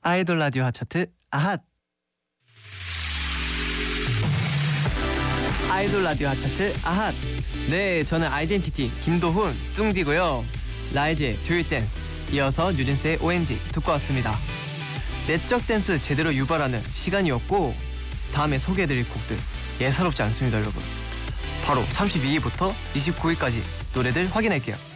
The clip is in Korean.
아이돌 라디오 핫차트 아핫. 아이돌 라디오 핫차트 아핫. 네, 저는 아이덴티티 김도훈 뚱디고요. 라이즈의 Do It Dance, 이어서 뉴진스의 OMG 듣고 왔습니다. 내적 댄스 제대로 유발하는 시간이었고, 다음에 소개해드릴 곡들 예사롭지 않습니다, 여러분. 바로 32위부터 29위까지 노래들 확인할게요.